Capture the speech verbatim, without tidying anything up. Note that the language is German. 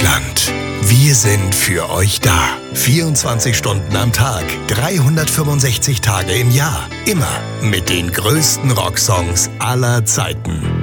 Deutschland. Wir sind für euch da. vierundzwanzig Stunden am Tag, dreihundertfünfundsechzig Tage im Jahr. Immer mit den größten Rocksongs aller Zeiten.